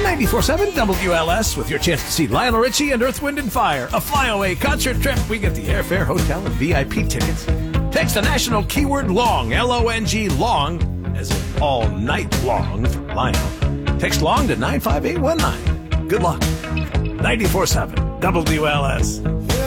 94.7 WLS with your chance to see Lionel Richie and Earth, Wind & Fire. A flyaway concert trip. We get the airfare, hotel, and VIP tickets. Text the national keyword LONG, L-O-N-G, LONG, as in all night long for Lionel. Text LONG to 95819. Good luck. 94.7 WLS.